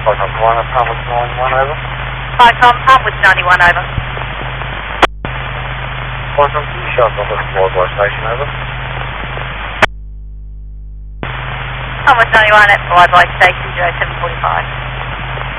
One, Palmwoods 91, over. Palmwoods 91, over. Quantum 2, shots off at Wardwell Station, over. Palmwoods 91 at Wardwell Station, 0745.